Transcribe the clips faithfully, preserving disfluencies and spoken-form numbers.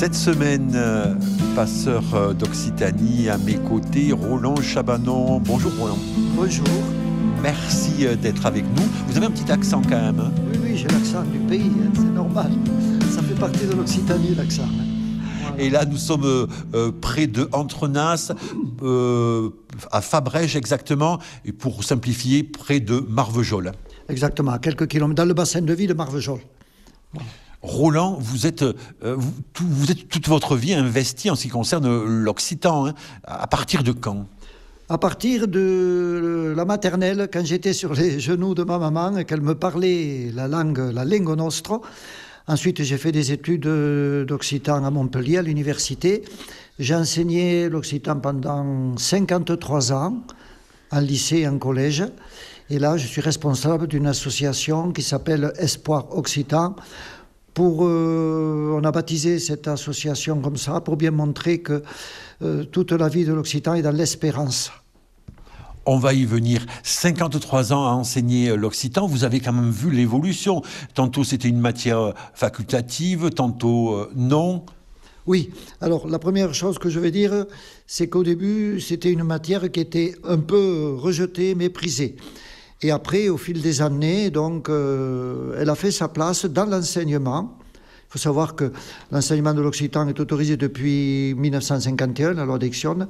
Cette semaine, euh, passeur euh, d'Occitanie à mes côtés, Roland Chabanon. Bonjour Roland. Bonjour. Merci euh, d'être avec nous. Vous avez un petit accent quand même. Hein? Oui, oui, j'ai l'accent du pays, hein, c'est normal. Ça fait partie de l'Occitanie, l'accent. Hein. Voilà. Et là, nous sommes euh, euh, près de Entrenas, euh, à Fabrèges exactement, et pour simplifier, près de Marvejols. Exactement, à quelques kilomètres, dans le bassin de vie de Marvejols. Voilà. Roland, vous êtes, euh, vous, tout, vous êtes toute votre vie investi en ce qui concerne l'Occitan. Hein. À partir de quand ? À partir de la maternelle, quand j'étais sur les genoux de ma maman et qu'elle me parlait la langue, la lingua nostra. Ensuite, j'ai fait des études d'occitan à Montpellier, à l'université. J'ai enseigné l'occitan pendant cinquante-trois ans, en lycée et en collège. Et là, je suis responsable d'une association qui s'appelle Espoir Occitan. Pour, euh, on a baptisé cette association comme ça pour bien montrer que euh, toute la vie de l'Occitan est dans l'espérance. On va y venir. cinquante-trois ans à enseigner l'Occitan, vous avez quand même vu l'évolution. Tantôt c'était une matière facultative, tantôt euh, non. Oui, alors la première chose que je vais dire, c'est qu'au début c'était une matière qui était un peu rejetée, méprisée. Et après, au fil des années, donc, euh, elle a fait sa place dans l'enseignement. Il faut savoir que l'enseignement de l'occitan est autorisé depuis mille neuf cent cinquante et un, la loi d'Aixonne.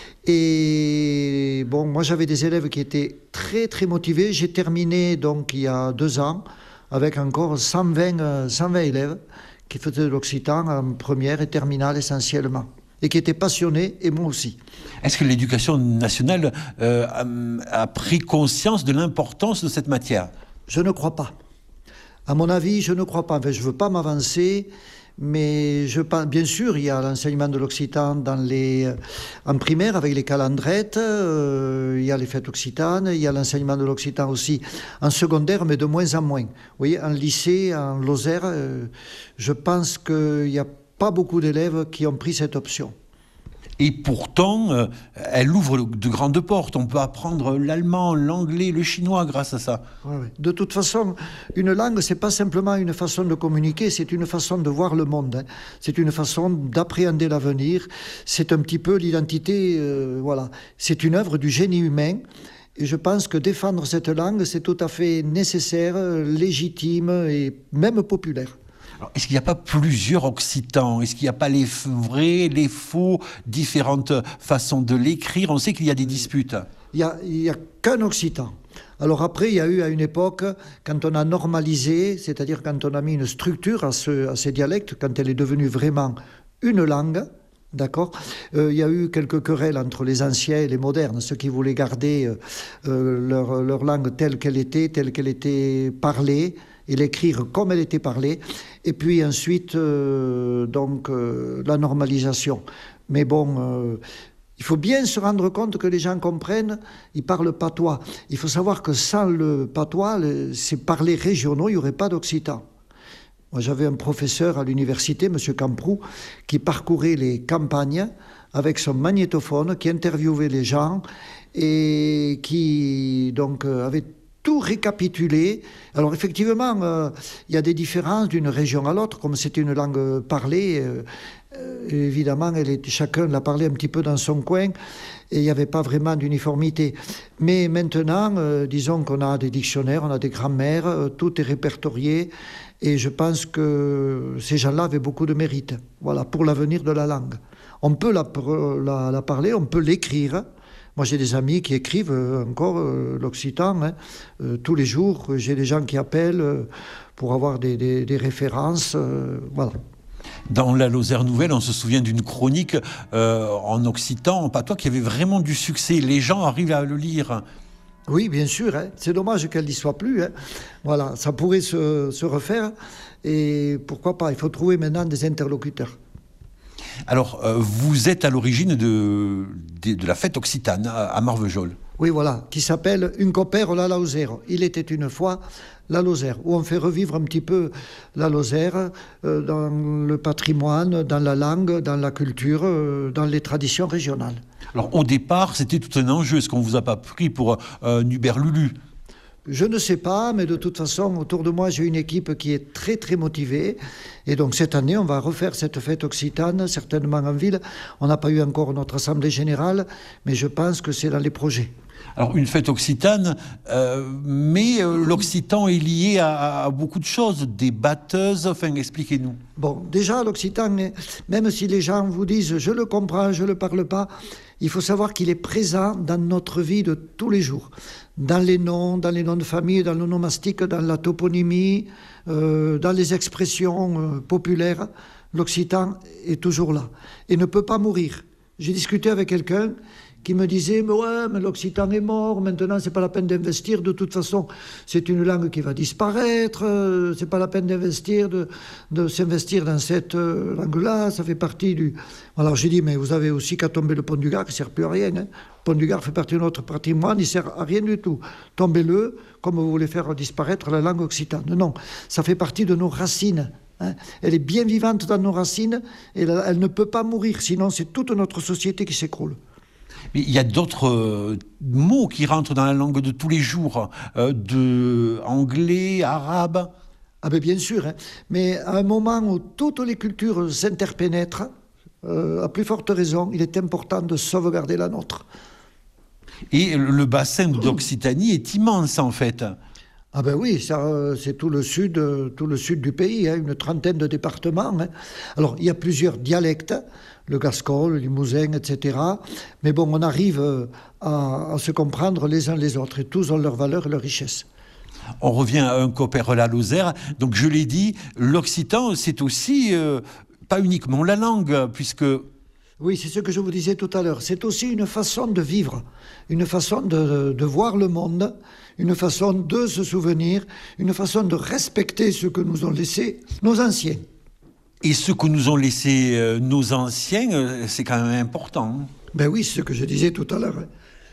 Et bon, moi j'avais des élèves qui étaient très très motivés. J'ai terminé donc il y a deux ans avec encore cent vingt, cent vingt élèves qui faisaient de l'occitan en première et terminale essentiellement. Et qui étaient passionnés, et moi aussi. Est-ce que l'éducation nationale euh, a, a pris conscience de l'importance de cette matière ? Je ne crois pas. À mon avis, je ne crois pas. Enfin, je ne veux pas m'avancer, mais je pense, bien sûr, il y a l'enseignement de l'occitan dans les, en primaire avec les calendrettes, euh, il y a les fêtes occitanes, il y a l'enseignement de l'occitan aussi en secondaire, mais de moins en moins. Vous voyez, en lycée, en Lozère, euh, je pense qu'il y a pas beaucoup d'élèves qui ont pris cette option. Et pourtant, euh, elle ouvre de grandes portes. On peut apprendre l'allemand, l'anglais, le chinois grâce à ça. Ouais, ouais. De toute façon, une langue, c'est pas simplement une façon de communiquer, c'est une façon de voir le monde. Hein. C'est une façon d'appréhender l'avenir. C'est un petit peu l'identité. Euh, voilà. C'est une œuvre du génie humain. Et je pense que défendre cette langue, c'est tout à fait nécessaire, légitime et même populaire. Alors, est-ce qu'il n'y a pas plusieurs occitans ? Est-ce qu'il n'y a pas les vrais, les faux, différentes façons de l'écrire ? On sait qu'il y a des disputes. Il n'y a, a qu'un occitan. Alors après, il y a eu à une époque, quand on a normalisé, c'est-à-dire quand on a mis une structure à, ce, à ces dialectes, quand elle est devenue vraiment une langue, d'accord, euh, il y a eu quelques querelles entre les anciens et les modernes, ceux qui voulaient garder euh, leur, leur langue telle qu'elle était, telle qu'elle était parlée, et l'écrire comme elle était parlée, et puis ensuite, euh, donc, euh, la normalisation. Mais bon, euh, il faut bien se rendre compte que les gens comprennent, ils parlent patois. Il faut savoir que sans le patois, le, ces parlers régionaux, il n'y aurait pas d'occitan. Moi, j'avais un professeur à l'université, M. Camproux, qui parcourait les campagnes avec son magnétophone, qui interviewait les gens et qui donc avait tout récapitulé. Alors effectivement, euh, il y a des différences d'une région à l'autre, comme c'était une langue parlée, euh, euh, évidemment, elle est, chacun l'a parlé un petit peu dans son coin, et il n'y avait pas vraiment d'uniformité. Mais maintenant, euh, disons qu'on a des dictionnaires, on a des grammaires, euh, tout est répertorié, et je pense que ces gens-là avaient beaucoup de mérite, voilà, pour l'avenir de la langue. On peut la, la, la parler, on peut l'écrire. Moi, j'ai des amis qui écrivent encore euh, l'occitan hein, euh, tous les jours. J'ai des gens qui appellent euh, pour avoir des, des, des références. Euh, voilà. Dans la Lozère Nouvelle, on se souvient d'une chronique euh, en occitan, en patois, qui avait vraiment du succès. Les gens arrivent à le lire. Oui, bien sûr. Hein. C'est dommage qu'elle n'y soit plus. Hein. Voilà, ça pourrait se, se refaire. Et pourquoi pas ? Il faut trouver maintenant des interlocuteurs. Alors, euh, vous êtes à l'origine de, de, de la fête occitane à, à Marvejols. Oui, voilà, qui s'appelle « Un copère la Lozère ». Il était une fois la Lozère, où on fait revivre un petit peu la Lozère euh, dans le patrimoine, dans la langue, dans la culture, euh, dans les traditions régionales. Alors, au départ, c'était tout un enjeu. Est-ce qu'on ne vous a pas pris pour euh, un Hubert Lulu ? Je ne sais pas, mais de toute façon, autour de moi, j'ai une équipe qui est très, très motivée. Et donc, cette année, on va refaire cette fête occitane, certainement en ville. On n'a pas eu encore notre assemblée générale, mais je pense que c'est dans les projets. Alors, une fête occitane, euh, mais euh, l'occitan est lié à, à beaucoup de choses, des batteuses, enfin, expliquez-nous. Bon, déjà, l'occitan, même si les gens vous disent « je le comprends, je ne le parle pas », il faut savoir qu'il est présent dans notre vie de tous les jours. Dans les noms, dans les noms de famille, dans l'onomastique, dans la toponymie, euh, dans les expressions euh, populaires, l'occitan est toujours là et ne peut pas mourir. J'ai discuté avec quelqu'un qui me disait « mais ouais, mais l'occitan est mort, maintenant c'est pas la peine d'investir, de toute façon c'est une langue qui va disparaître, euh, c'est pas la peine d'investir, de, de s'investir dans cette euh, langue-là, ça fait partie du... » Alors j'ai dit « mais vous avez aussi qu'à tomber le pont du Gard, qui ne sert plus à rien, hein. Le pont du Gard fait partie de notre patrimoine, il ne sert à rien du tout. Tombez-le comme vous voulez faire disparaître la langue occitane. » Non, ça fait partie de nos racines. Hein. Elle est bien vivante dans nos racines et elle, elle ne peut pas mourir, sinon c'est toute notre société qui s'écroule. Mais il y a d'autres euh, mots qui rentrent dans la langue de tous les jours, euh, de anglais, arabe. Ah ben bien sûr, hein. Mais à un moment où toutes les cultures s'interpénètrent, euh, à plus forte raison, il est important de sauvegarder la nôtre. Et le bassin d'Occitanie est immense en fait. Ah ben oui, ça, c'est tout le sud, tout le sud du pays, hein, une trentaine de départements. Hein. Alors, il y a plusieurs dialectes, le gascon, le limousin, et cetera. Mais bon, on arrive à, à se comprendre les uns les autres, et tous ont leur valeur et leur richesse. On revient à un Copper-la-Lozère. Donc, je l'ai dit, l'occitan, c'est aussi, euh, pas uniquement la langue, puisque... Oui, c'est ce que je vous disais tout à l'heure. C'est aussi une façon de vivre, une façon de, de voir le monde, une façon de se souvenir, une façon de respecter ce que nous ont laissé nos anciens. Et ce que nous ont laissé euh, nos anciens, euh, c'est quand même important. Ben oui, c'est ce que je disais tout à l'heure.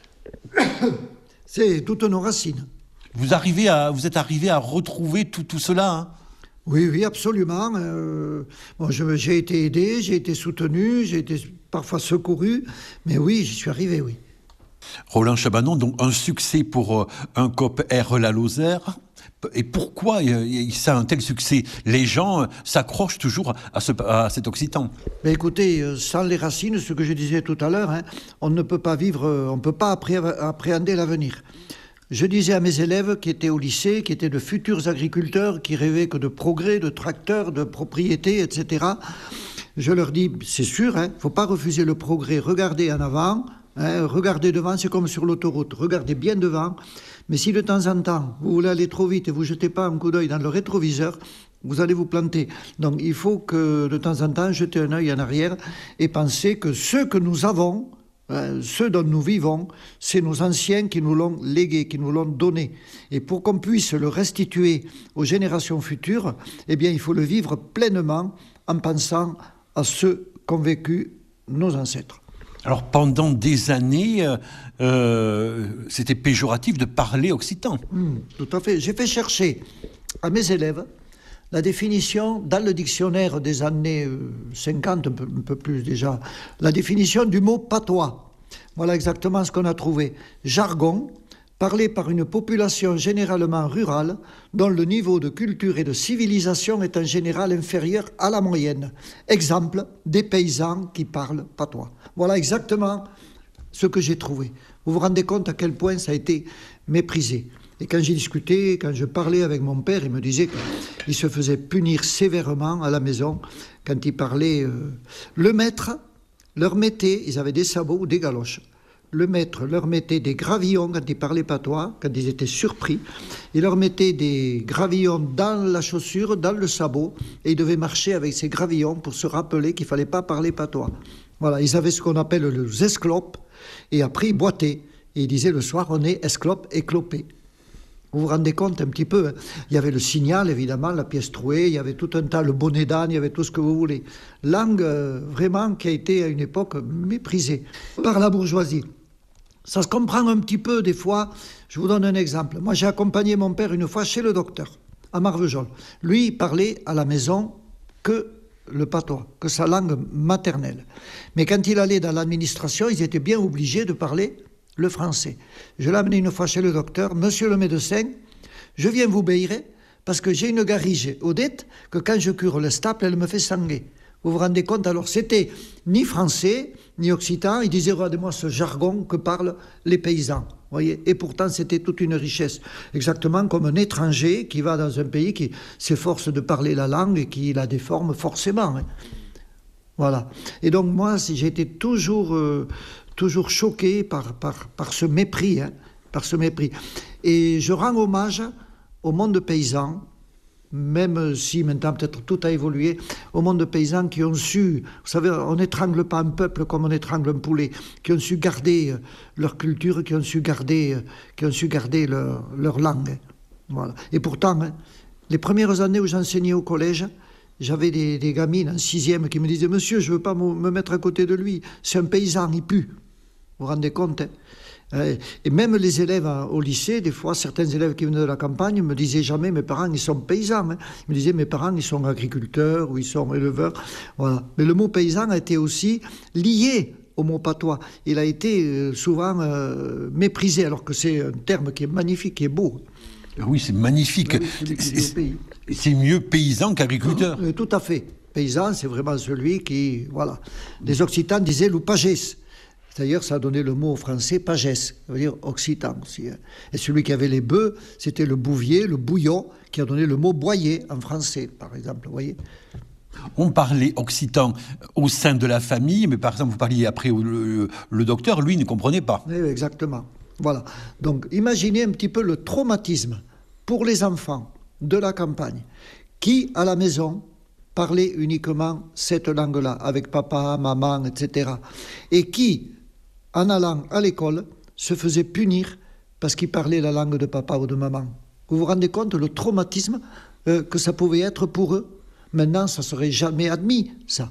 C'est toutes nos racines. Vous, arrivez à, vous êtes arrivé à retrouver tout, tout cela, hein? Oui, oui, absolument. Euh, bon, je, j'ai été aidé, j'ai été soutenu, j'ai été parfois secouru, mais oui, j'y suis arrivé, oui. Roland Chabanon, donc un succès pour euh, un Copper-la-Lozère. Et pourquoi euh, ça a un tel succès? Les gens euh, s'accrochent toujours à, ce, à cet occitan. Mais écoutez, euh, sans les racines, ce que je disais tout à l'heure, hein, on ne peut pas vivre, euh, on ne peut pas appré- appréhender l'avenir. Je disais à mes élèves qui étaient au lycée, qui étaient de futurs agriculteurs, qui rêvaient que de progrès, de tracteurs, de propriétés, et cetera. Je leur dis, c'est sûr, il hein, ne faut pas refuser le progrès, regardez en avant, hein, regardez devant, c'est comme sur l'autoroute, regardez bien devant. Mais si de temps en temps, vous voulez aller trop vite et vous ne jetez pas un coup d'œil dans le rétroviseur, vous allez vous planter. Donc il faut que de temps en temps, jeter un œil en arrière et penser que ce que nous avons, Euh, ceux dont nous vivons, c'est nos anciens qui nous l'ont légué, qui nous l'ont donné. Et pour qu'on puisse le restituer aux générations futures, eh bien, il faut le vivre pleinement en pensant à ce qu'ont vécu nos ancêtres. Alors, pendant des années, euh, c'était péjoratif de parler occitan. Mmh, tout à fait. J'ai fait chercher à mes élèves la définition, dans le dictionnaire des années cinquante, un peu, un peu plus déjà, la définition du mot patois. Voilà exactement ce qu'on a trouvé. Jargon, parlé par une population généralement rurale, dont le niveau de culture et de civilisation est en général inférieur à la moyenne. Exemple, des paysans qui parlent patois. Voilà exactement ce que j'ai trouvé. Vous vous rendez compte à quel point ça a été méprisé. Et quand j'ai discuté, quand je parlais avec mon père, il me disait qu'il se faisait punir sévèrement à la maison quand il parlait. Euh, le maître leur mettait, ils avaient des sabots ou des galoches, le maître leur mettait des gravillons quand ils parlaient patois, quand ils étaient surpris. Il leur mettait des gravillons dans la chaussure, dans le sabot, et ils devaient marcher avec ces gravillons pour se rappeler qu'il ne fallait pas parler patois. Voilà, ils avaient ce qu'on appelle les esclopes, et après ils boitaient. Et ils disaient le soir, on est esclope et clopé. Vous vous rendez compte un petit peu, hein. Il y avait le signal, évidemment, la pièce trouée, il y avait tout un tas, le bonnet d'âne, il y avait tout ce que vous voulez. Langue, euh, vraiment, qui a été à une époque méprisée par la bourgeoisie. Ça se comprend un petit peu, des fois. Je vous donne un exemple. Moi, j'ai accompagné mon père une fois chez le docteur, à Marvejols. Lui, il parlait à la maison que le patois, que sa langue maternelle. Mais quand il allait dans l'administration, ils étaient bien obligés de parler le français. Je l'ai amené une fois chez le docteur. Monsieur le médecin, je viens vous obéir parce que j'ai une garige Odette que quand je cure le staple, elle me fait sanguer. Vous vous rendez compte? Alors, c'était ni français, ni occitan. Il disait, regardez-moi ce jargon que parlent les paysans. Voyez, et pourtant, c'était toute une richesse. Exactement comme un étranger qui va dans un pays qui s'efforce de parler la langue et qui la déforme forcément. Hein. Voilà. Et donc, moi, j'ai été toujours, euh, toujours choqué par, par, par ce mépris. Hein, par ce mépris. Et je rends hommage au monde paysan, même si maintenant peut-être tout a évolué, au monde de paysans qui ont su, vous savez, on n'étrangle pas un peuple comme on étrangle un poulet, qui ont su garder leur culture, qui ont su garder, qui ont su garder leur, leur langue. Voilà. Et pourtant, hein, les premières années où j'enseignais au collège, j'avais des, des gamines en sixième qui me disaient « Monsieur, je ne veux pas me mettre à côté de lui, c'est un paysan, il pue. » Vous vous rendez compte, hein? Et même les élèves au lycée, des fois, certains élèves qui venaient de la campagne me disaient jamais, mes parents, ils sont paysans. Hein. Ils me disaient, mes parents, ils sont agriculteurs ou ils sont éleveurs. Voilà. Mais le mot paysan a été aussi lié au mot patois. Il a été souvent euh, méprisé, alors que c'est un terme qui est magnifique, qui est beau. Oui, c'est magnifique. Oui, c'est, c'est mieux paysan qu'agriculteur. Euh, tout à fait. Paysan, c'est vraiment celui qui... Voilà. Les Occitans disaient loupages. D'ailleurs, ça a donné le mot au français pagès, ça veut dire occitan aussi. Et celui qui avait les bœufs, c'était le bouvier, le bouillon, qui a donné le mot boyer en français, par exemple, vous voyez. On parlait occitan au sein de la famille, mais par exemple, vous parliez après, le, le, le docteur, lui, ne comprenait pas. Oui, exactement. Voilà. Donc, imaginez un petit peu le traumatisme pour les enfants de la campagne, qui, à la maison, parlaient uniquement cette langue-là, avec papa, maman, et cetera. Et qui, en allant à l'école, se faisait punir parce qu'il parlait la langue de papa ou de maman. Vous vous rendez compte le traumatisme euh, que ça pouvait être pour eux? Maintenant, ça ne serait jamais admis, ça.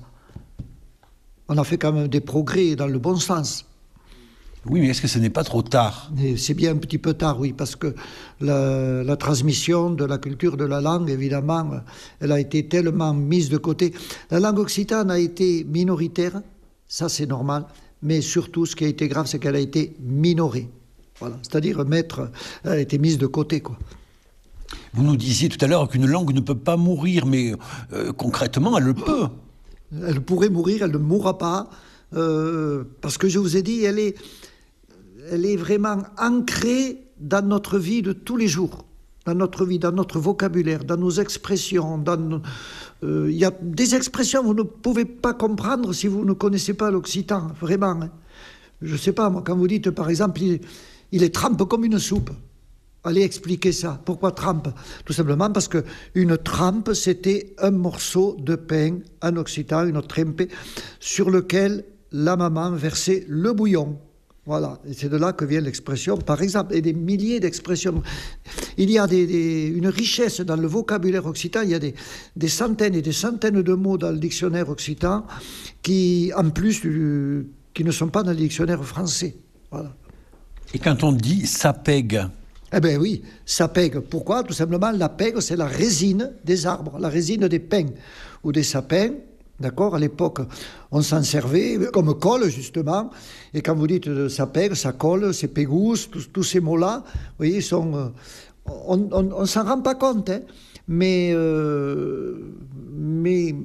On a fait quand même des progrès dans le bon sens. Oui, mais est-ce que ce n'est pas trop tard? Et c'est bien un petit peu tard, oui, parce que la, la transmission de la culture de la langue, évidemment, elle a été tellement mise de côté. La langue occitane a été minoritaire, ça c'est normal, mais surtout, ce qui a été grave, c'est qu'elle a été minorée. Voilà. C'est-à-dire, mettre, elle a été mise de côté, quoi. Vous nous disiez tout à l'heure qu'une langue ne peut pas mourir, mais euh, concrètement, elle le peut. Elle pourrait mourir, elle ne mourra pas, euh, parce que je vous ai dit, elle est, elle est vraiment ancrée dans notre vie de tous les jours, dans notre vie, dans notre vocabulaire, dans nos expressions. Dans nos, euh, y a des expressions que vous ne pouvez pas comprendre si vous ne connaissez pas l'occitan, vraiment. Hein. Je ne sais pas, moi, quand vous dites, par exemple, il, il est trempe comme une soupe. Allez expliquer ça. Pourquoi trempe? Tout simplement parce qu'une trempe, c'était un morceau de pain en occitan, une trempe, sur lequel la maman versait le bouillon. Voilà, et c'est de là que vient l'expression, par exemple, et des milliers d'expressions. Il y a des, des, une richesse dans le vocabulaire occitan, il y a des, des centaines et des centaines de mots dans le dictionnaire occitan qui, en plus, du, qui ne sont pas dans le dictionnaire français. Voilà. Et quand on dit sapègue? Eh bien oui, sapègue. Pourquoi? Tout simplement, la pègue, c'est la résine des arbres, la résine des pins ou des sapins. D'accord? À l'époque, on s'en servait comme colle, justement. Et quand vous dites ça pègue, ça colle, c'est pégousse, tous, tous ces mots-là, vous voyez, sont, euh, on ne s'en rend pas compte, hein, mais, euh, mais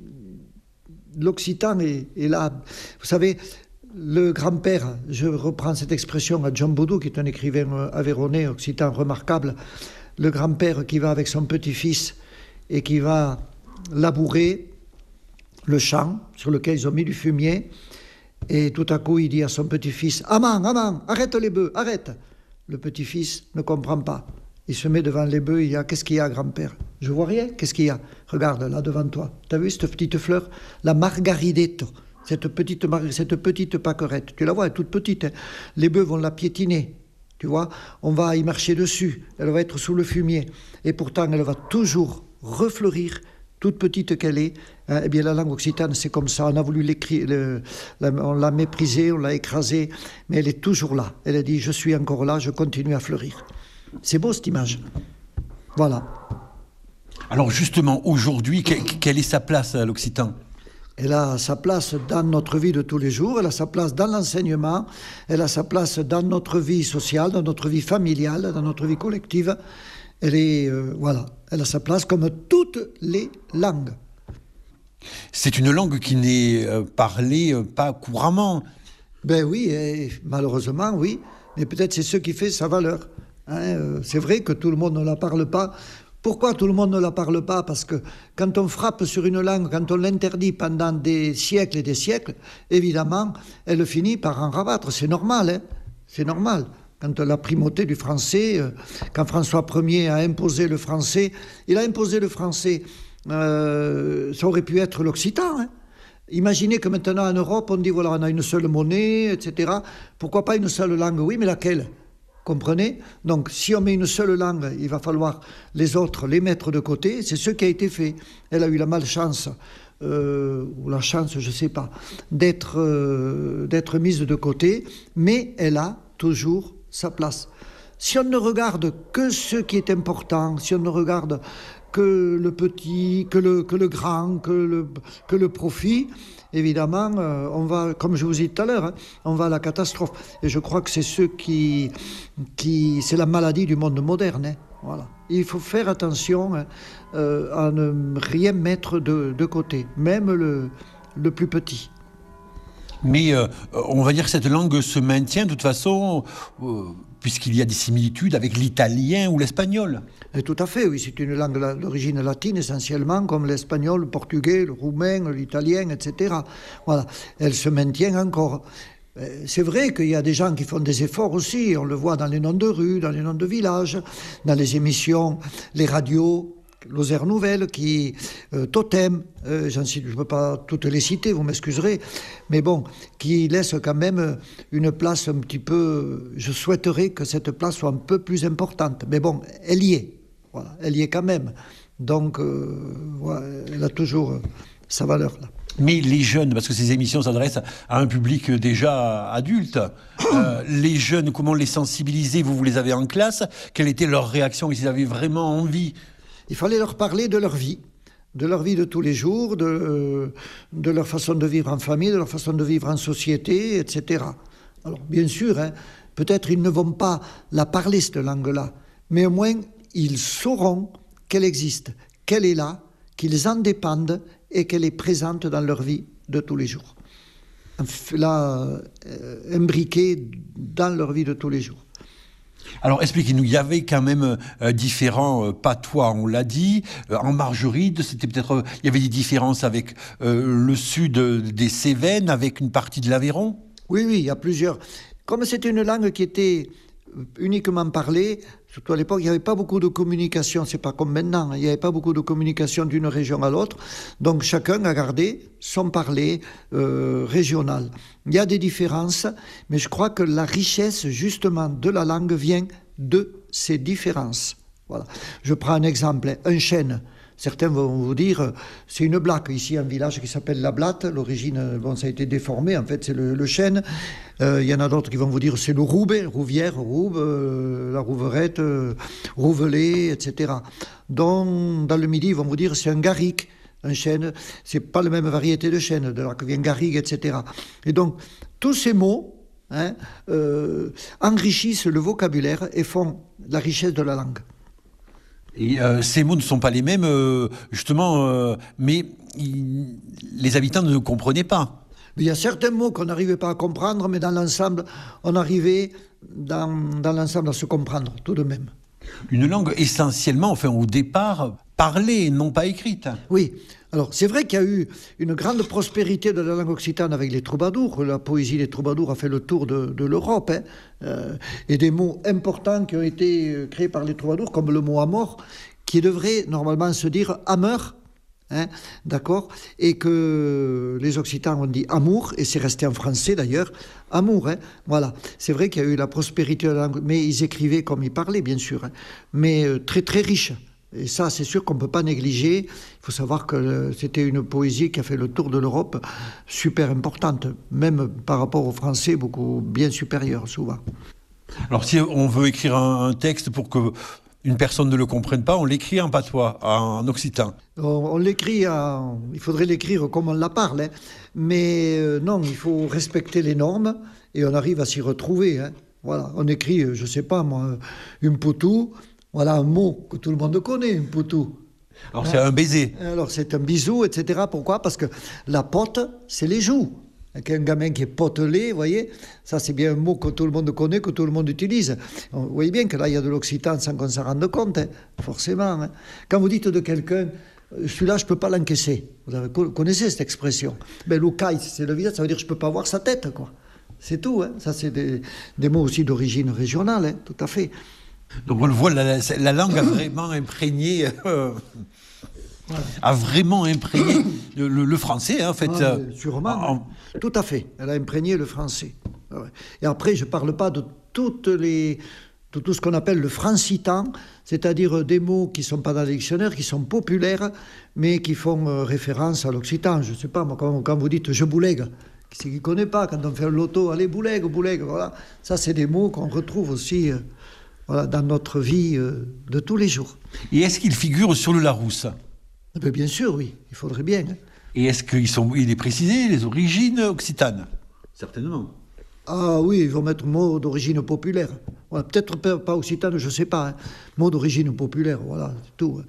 l'occitan est, est là. Vous savez, le grand-père, je reprends cette expression à John Boudou, qui est un écrivain aveyronnais, occitan remarquable, le grand-père qui va avec son petit-fils et qui va labourer le champ sur lequel ils ont mis du fumier, et tout à coup il dit à son petit-fils « Aman, Aman, arrête les bœufs, arrête !» Le petit-fils ne comprend pas. Il se met devant les bœufs, il dit « Qu'est-ce qu'il y a, grand-père ?»« Je vois rien, qu'est-ce qu'il y a ? Regarde, là devant toi. T'as vu cette petite fleur ? La margaridetto, cette petite, cette petite pâquerette. Tu la vois, elle est toute petite. Hein. Les bœufs vont la piétiner. Tu vois, on va y marcher dessus. Elle va être sous le fumier. Et pourtant, elle va toujours refleurir, toute petite qu'elle est. Hein, eh bien, la langue occitane, c'est comme ça. On a voulu l'écrire, le, la, on l'a méprisée, on l'a écrasée, mais elle est toujours là. Elle a dit, je suis encore là, je continue à fleurir. C'est beau, cette image. Voilà. Alors, justement, aujourd'hui, que, quelle est sa place à l'occitan ? Elle a sa place dans notre vie de tous les jours, elle a sa place dans l'enseignement, elle a sa place dans notre vie sociale, dans notre vie familiale, dans notre vie collective. Elle est, euh, voilà, elle a sa place comme toutes les langues. C'est une langue qui n'est euh, parlée euh, pas couramment. Ben oui, et malheureusement, oui. Mais peut-être c'est ce qui fait sa valeur. Hein, euh, c'est vrai que tout le monde ne la parle pas. Pourquoi tout le monde ne la parle pas? Parce que quand on frappe sur une langue, quand on l'interdit pendant des siècles et des siècles, évidemment, elle finit par en rabattre. C'est normal, hein, c'est normal. Quand la primauté du français, euh, quand François Ier a imposé le français, il a imposé le français, euh, ça aurait pu être l'occitan. Hein. Imaginez que maintenant en Europe, on dit voilà, on a une seule monnaie, et cetera. Pourquoi pas une seule langue? Oui, mais laquelle? Comprenez? Donc, si on met une seule langue, il va falloir les autres les mettre de côté. C'est ce qui a été fait. Elle a eu la malchance, euh, ou la chance, je ne sais pas, d'être, euh, d'être mise de côté, mais elle a toujours sa place. Si on ne regarde que ce qui est important, si on ne regarde que le petit, que le, que le grand, que le, que le profit, évidemment, euh, on va, comme je vous ai dit tout à l'heure, hein, on va à la catastrophe. Et je crois que c'est ce qui, qui c'est la maladie du monde moderne. Hein, voilà. Il faut faire attention hein, euh, à ne rien mettre de, de côté, même le, le plus petit. Mais euh, on va dire que cette langue se maintient de toute façon, euh, puisqu'il y a des similitudes avec l'italien ou l'espagnol. Et tout à fait, oui, c'est une langue d'origine latine essentiellement, comme l'espagnol, le portugais, le roumain, l'italien, et cetera. Voilà, elle se maintient encore. C'est vrai qu'il y a des gens qui font des efforts aussi, on le voit dans les noms de rues, dans les noms de villages, dans les émissions, les radios, Lozère Nouvelle, qui, euh, Totem, euh, j'en cite, je ne peux pas toutes les citer, vous m'excuserez, mais bon, qui laisse quand même une place un petit peu, je souhaiterais que cette place soit un peu plus importante, mais bon, elle y est, voilà, elle y est quand même, donc euh, voilà, elle a toujours euh, sa valeur là. Mais les jeunes, parce que ces émissions s'adressent à un public déjà adulte, euh, les jeunes, comment les sensibiliser? Vous, vous les avez en classe, quelle était leur réaction? Ils avaient vraiment envie? Il fallait leur parler de leur vie, de leur vie de tous les jours, de, euh, de leur façon de vivre en famille, de leur façon de vivre en société, et cetera. Alors, bien sûr, hein, peut-être ils ne vont pas la parler, cette langue-là, mais au moins, ils sauront qu'elle existe, qu'elle est là, qu'ils en dépendent et qu'elle est présente dans leur vie de tous les jours. Là, euh, imbriquée dans leur vie de tous les jours. Alors expliquez-nous, il y avait quand même euh, différents euh, patois, on l'a dit, euh, en Margeride, c'était peut-être, euh, il y avait des différences avec euh, le sud des Cévennes, avec une partie de l'Aveyron? Oui, oui, il y a plusieurs. Comme c'était une langue qui était uniquement parlée, surtout à l'époque, il n'y avait pas beaucoup de communication, c'est pas comme maintenant, il n'y avait pas beaucoup de communication d'une région à l'autre, donc chacun a gardé son parler euh, régional. Il y a des différences, mais je crois que la richesse justement de la langue vient de ces différences. Voilà. Je prends un exemple, un chêne. Certains vont vous dire, c'est une blague. Ici, un village qui s'appelle La Blatte. L'origine, bon, ça a été déformé. En fait, c'est le, le chêne. Euh, il y en a d'autres qui vont vous dire, c'est le roube, rouvière, roube, euh, la rouverette, euh, rouvelé, et cetera. Donc, dans le Midi, ils vont vous dire, c'est un garrigue. Un chêne, c'est pas la même variété de chêne, de là que vient garrigue, et cetera. Et donc, tous ces mots hein, euh, enrichissent le vocabulaire et font la richesse de la langue. Et euh, ces mots ne sont pas les mêmes, euh, justement, euh, mais il, les habitants ne comprenaient pas. Il y a certains mots qu'on n'arrivait pas à comprendre, mais dans l'ensemble, on arrivait dans, dans l'ensemble à se comprendre, tout de même. Une langue essentiellement, enfin au départ, parlée, non pas écrite. Oui. Alors, c'est vrai qu'il y a eu une grande prospérité de la langue occitane avec les troubadours. La poésie des troubadours a fait le tour de, de l'Europe. Hein. Euh, et des mots importants qui ont été créés par les troubadours, comme le mot amour, qui devrait normalement se dire ameur. Hein, d'accord, et que les Occitans ont dit amour, et c'est resté en français d'ailleurs, amour, hein, voilà. C'est vrai qu'il y a eu la prospérité de la langue, mais ils écrivaient comme ils parlaient, bien sûr, hein, mais euh, très très riche. Et ça, c'est sûr qu'on ne peut pas négliger. Il faut savoir que euh, c'était une poésie qui a fait le tour de l'Europe, super importante, même par rapport au français, beaucoup bien supérieure souvent. Alors si on veut écrire un, un texte pour que une personne ne le comprenne pas, on l'écrit en patois, en occitan. On, on l'écrit, en, il faudrait l'écrire comme on la parle, hein. Mais euh, non, il faut respecter les normes et on arrive à s'y retrouver. Hein. Voilà, on écrit, je ne sais pas moi, une poutou, voilà un mot que tout le monde connaît, une poutou. Alors hein? C'est un baiser. Alors c'est un bisou, et cetera. Pourquoi ? Parce que la pote, c'est les joues. Un gamin qui est potelé, vous voyez, ça c'est bien un mot que tout le monde connaît, que tout le monde utilise. Vous voyez bien que là il y a de l'occitan sans qu'on s'en rende compte, hein, forcément. Hein. Quand vous dites de quelqu'un, celui-là je ne peux pas l'encaisser, vous avez, connaissez cette expression. Ben, l'oucaille, c'est le visage, ça veut dire je ne peux pas voir sa tête, quoi. C'est tout, hein. Ça c'est des, des mots aussi d'origine régionale, hein, tout à fait. Donc on le voit, la, la langue a vraiment imprégné... Euh... Voilà. A vraiment imprégné le, le, le français, hein, en fait. Ah, sûrement, en... tout à fait. Elle a imprégné le français. Et après, je ne parle pas de, toutes les, de tout ce qu'on appelle le francitan, c'est-à-dire des mots qui ne sont pas dans le dictionnaire, qui sont populaires, mais qui font référence à l'occitan. Je ne sais pas, moi, quand, quand vous dites « je boulègue », qui c'est qui ne connaît pas, quand on fait un loto, allez, boulègue, boulègue, voilà. Ça, c'est des mots qu'on retrouve aussi euh, voilà, dans notre vie euh, de tous les jours. Et est-ce qu'ils figurent sur le Larousse ? Mais bien sûr, oui, il faudrait bien. Hein. Et est-ce qu'il sont, il est précisé les origines occitanes ? Certainement. Ah oui, ils vont mettre mot d'origine populaire. Voilà, peut-être pas occitane, je ne sais pas. Hein. Mot d'origine populaire, voilà, c'est tout.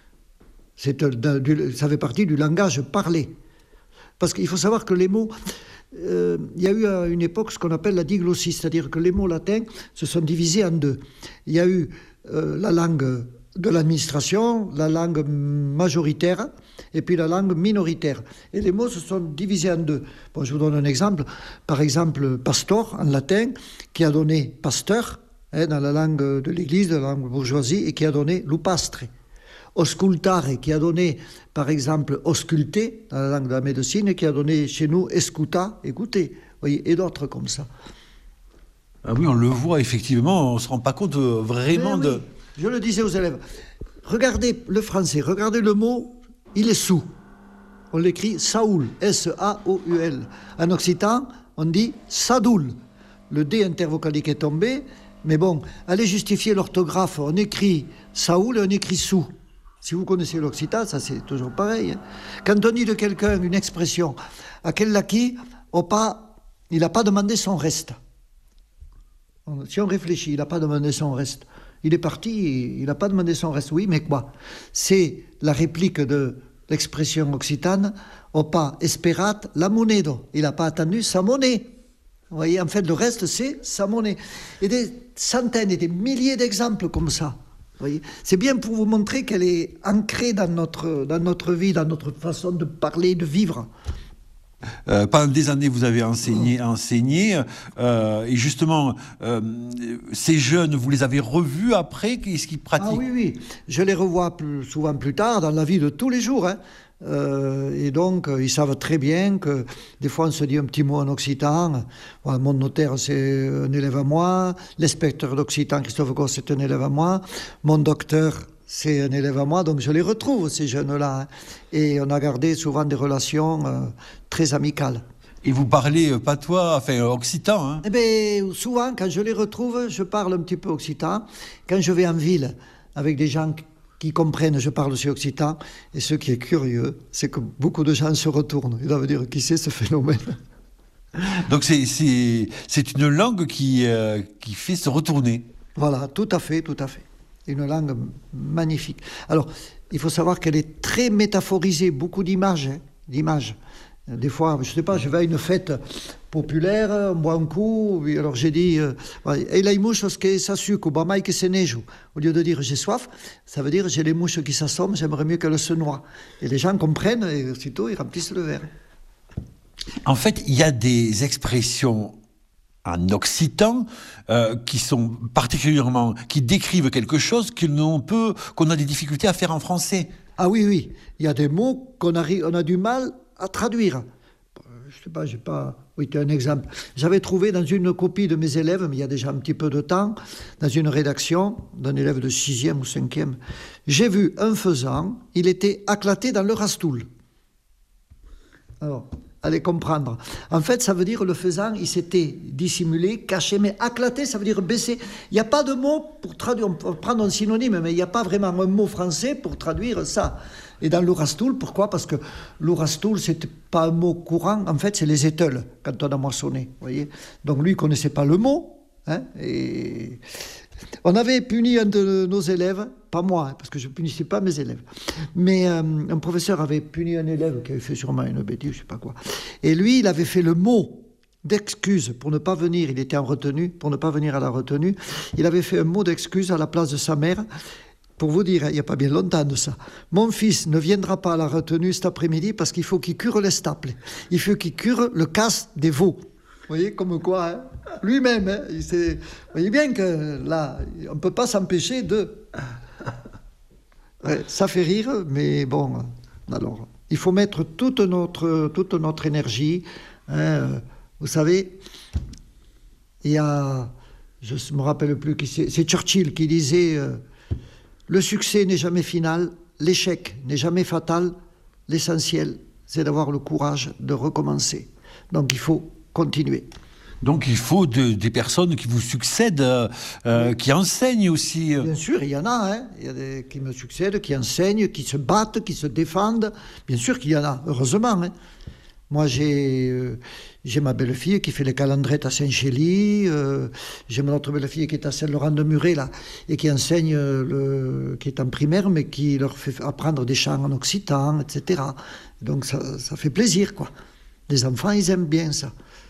C'est, ça fait partie du langage parlé. Parce qu'il faut savoir que les mots... Euh, il y a eu à une époque ce qu'on appelle la diglossie, c'est-à-dire que les mots latins se sont divisés en deux. Il y a eu euh, la langue... de l'administration, la langue majoritaire et puis la langue minoritaire. Et les mots se sont divisés en deux. Bon, je vous donne un exemple. Par exemple, pastor, en latin, qui a donné pasteur, hein, dans la langue de l'Église, de la langue bourgeoisie, et qui a donné lupastre. Auscultare, qui a donné, par exemple, ausculter, dans la langue de la médecine, et qui a donné chez nous escuta, écouter. Vous voyez, et d'autres comme ça. Ah oui, on le voit, effectivement, on ne se rend pas compte vraiment Mais de... Oui. Je le disais aux élèves, regardez le français, regardez le mot, il est sous. On l'écrit Saoul, S A O U L. En occitan, on dit Sadoul. Le D intervocalique est tombé, mais bon, allez justifier l'orthographe, on écrit Saoul et on écrit sous. Si vous connaissez l'occitan, ça c'est toujours pareil. Hein. Quand on dit de quelqu'un une expression, à quel laki, pas, il n'a pas demandé son reste. Si on réfléchit, il n'a pas demandé son reste. Il est parti, il n'a pas demandé son reste. Oui, mais quoi ? C'est la réplique de l'expression occitane « Opa esperat la monedo ». Il n'a pas attendu sa monnaie. Vous voyez, en fait, le reste, c'est sa monnaie. Et des centaines et des milliers d'exemples comme ça. Vous voyez, c'est bien pour vous montrer qu'elle est ancrée dans notre, dans notre vie, dans notre façon de parler, de vivre. Euh, pendant des années, vous avez enseigné, enseigné euh, et justement, euh, ces jeunes, vous les avez revus après, qu'est-ce qu'ils pratiquent ? Ah oui, oui, je les revois plus, souvent plus tard, dans la vie de tous les jours. Hein. Euh, et donc, ils savent très bien que des fois, on se dit un petit mot en occitan. Voilà, mon notaire, c'est un élève à moi. L'inspecteur d'occitan, Christophe Gosse, c'est un élève à moi. Mon docteur... c'est un élève à moi, donc je les retrouve, ces jeunes-là. Hein. Et on a gardé souvent des relations euh, très amicales. Et vous parlez euh, patois, enfin occitan, hein ? Eh bien, souvent, quand je les retrouve, je parle un petit peu occitan. Quand je vais en ville, avec des gens qui comprennent, je parle aussi occitan. Et ce qui est curieux, c'est que beaucoup de gens se retournent. Ils doivent dire, qui c'est ce phénomène ? Donc c'est, c'est, c'est une langue qui, euh, qui fait se retourner. Voilà, tout à fait, tout à fait. Une langue magnifique. Alors, il faut savoir qu'elle est très métaphorisée, beaucoup d'images, hein, d'images. Des fois, je ne sais pas, je vais à une fête populaire, on boit un coup, alors j'ai dit « Ei les mouches que s'assucent, ba mai que se neige ». Au lieu de dire « j'ai soif », ça veut dire « j'ai les mouches qui s'assomment, j'aimerais mieux qu'elles se noient ». Et les gens comprennent et aussitôt ils remplissent le verre. En fait, il y a des expressions en occitan, euh, qui sont particulièrement, qui décrivent quelque chose que l'on peut, qu'on a des difficultés à faire en français. Ah oui, oui, il y a des mots qu'on a, on a du mal à traduire. Je sais pas, j'ai pas... Oui, tu as un exemple. J'avais trouvé dans une copie de mes élèves, mais il y a déjà un petit peu de temps, dans une rédaction d'un élève de sixième ou cinquième, j'ai vu un faisan, il était éclaté dans le rastoul. Alors, allez comprendre. En fait, ça veut dire le faisant, il s'était dissimulé, caché, mais éclaté, ça veut dire baissé. Il n'y a pas de mot pour traduire, on peut prendre un synonyme, mais il n'y a pas vraiment un mot français pour traduire ça. Et dans l'ourastoul, pourquoi? Parce que l'ourastoul, c'est pas un mot courant, en fait, c'est les éteules, quand on a moissonné, vous voyez. Donc lui, il ne connaissait pas le mot, hein, et... On avait puni un de nos élèves, pas moi, parce que je ne punissais pas mes élèves, mais euh, un professeur avait puni un élève qui avait fait sûrement une bêtise, je ne sais pas quoi. Et lui, il avait fait le mot d'excuse pour ne pas venir, il était en retenue, pour ne pas venir à la retenue. Il avait fait un mot d'excuse à la place de sa mère, pour vous dire, il n'y a pas bien longtemps de ça. Mon fils ne viendra pas à la retenue cet après-midi parce qu'il faut qu'il cure l'estaple. Il faut qu'il cure le casse des veaux. Vous voyez, comme quoi, hein, lui-même, hein, il s'est... vous voyez bien que là, on ne peut pas s'empêcher de... Ouais, ça fait rire, mais bon, alors, il faut mettre toute notre, toute notre énergie. Hein, vous savez, il y a, je ne me rappelle plus qui c'est, c'est Churchill qui disait euh, « Le succès n'est jamais final, l'échec n'est jamais fatal, l'essentiel, c'est d'avoir le courage de recommencer. » Donc il faut continuer. Donc il faut de, des personnes qui vous succèdent, euh, euh, qui enseignent aussi. Bien sûr, il y en a, hein. Il y a des qui me succèdent, qui enseignent, qui se battent, qui se défendent. Bien sûr qu'il y en a, heureusement. Hein. Moi, j'ai, euh, j'ai ma belle-fille qui fait les calandrettes à Saint-Chély. Euh, j'ai mon autre belle-fille qui est à Saint-Laurent-de-Muret, là, et qui enseigne, le, qui est en primaire, mais qui leur fait apprendre des chants en occitan, et cetera. Donc ça, ça fait plaisir, quoi. Les enfants, ils aiment bien ça.